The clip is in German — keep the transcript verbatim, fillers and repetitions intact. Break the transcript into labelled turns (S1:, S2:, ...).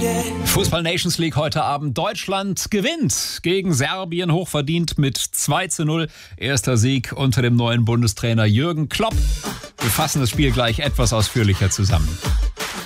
S1: Fußball Nations League heute Abend. Deutschland gewinnt gegen Serbien hochverdient mit zwei zu null. Erster Sieg unter dem neuen Bundestrainer Jürgen Klopp. Wir fassen das Spiel gleich etwas ausführlicher zusammen.